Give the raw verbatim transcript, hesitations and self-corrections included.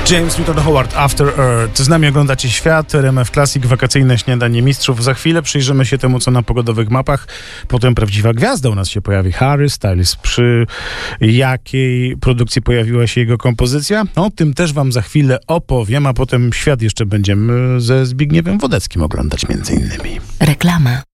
James Newton Howard, After Earth. Z nami oglądacie Świat, R M F Classic, wakacyjne śniadanie mistrzów. Za chwilę przyjrzymy się temu, co na pogodowych mapach. Potem prawdziwa gwiazda u nas się pojawi, Harry Styles. Przy jakiej produkcji pojawiła się jego kompozycja? O tym też wam za chwilę opowiem, a potem Świat jeszcze będziemy ze Zbigniewem Wodeckim oglądać między innymi. Reklama.